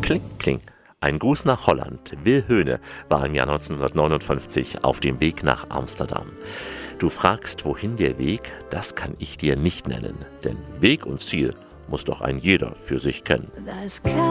Kling, kling. Ein Gruß nach Holland. Will Hoene war im Jahr 1959 auf dem Weg nach Amsterdam. Du fragst, wohin der Weg? Das kann ich dir nicht nennen. Denn Weg und Ziel muss doch ein jeder für sich kennen.